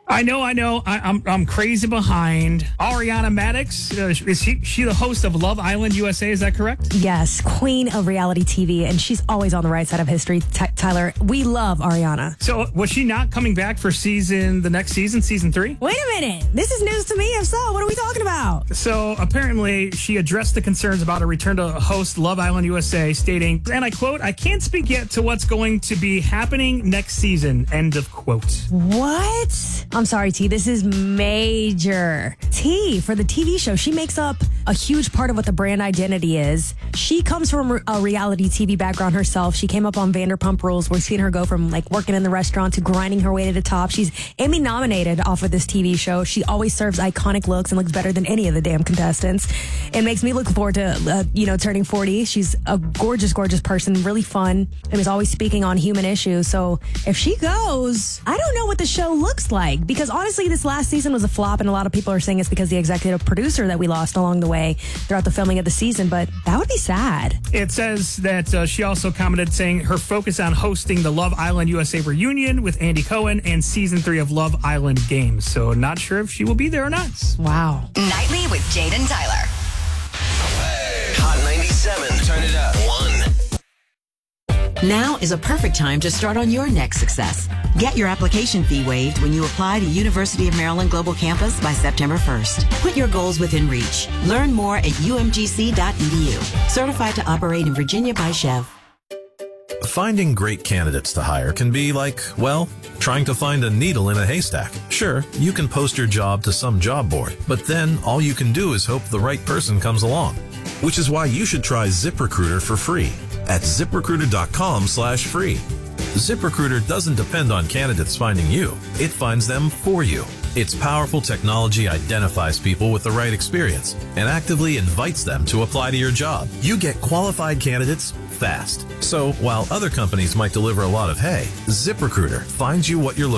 I know. I'm crazy behind Ariana Madix. Is she the host of Love Island USA? Is that correct? Yes, queen of reality TV, and she's always on the right side of history. Tyler, we love Ariana. So was she not coming back for the next season, season 3? Wait a minute. This is news to me. If so, what are we talking about? So apparently she addressed the concerns about a return to host Love Island USA, stating, and I quote, "I can't speak yet to what's going to be happening next season." End of quote. What? I'm sorry, T. This is major. T, for the TV show, she makes up a huge part of what the brand identity is. She comes from a reality TV background herself. She came up on Vanderpump Rules. We're seeing her go from like working in the restaurant to grinding her way to the top. She's Emmy nominated off of this TV show. She always serves iconic looks and looks better than any of the damn contestants. It makes me look forward to, turning 40. She's a gorgeous, gorgeous person, really fun, and is always speaking on human issues. So if she goes, I don't know what the show looks like, because honestly, this last season was a flop, and a lot of people are saying it's because the executive producer that we lost along the way throughout the filming of the season, but that would be sad. It says that she also commented saying her focus on hosting the Love Island USA reunion with Andy Cohen and season 3 of Love Island Games. So not sure if she will be there or not. Wow. Nightly with Jade and Tyler. Hot 97. Turn it up. 1. Now is a perfect time to start on your next success. Get your application fee waived when you apply to University of Maryland Global Campus by September 1st. Put your goals within reach. Learn more at umgc.edu. Certified to operate in Virginia by Chev. Finding great candidates to hire can be like, well, trying to find a needle in a haystack. Sure, you can post your job to some job board, but then all you can do is hope the right person comes along. Which is why you should try ZipRecruiter for free at ZipRecruiter.com/free. ZipRecruiter doesn't depend on candidates finding you. It finds them for you. Its powerful technology identifies people with the right experience and actively invites them to apply to your job. You get qualified candidates fast. So while other companies might deliver a lot of hay, ZipRecruiter finds you what you're looking for.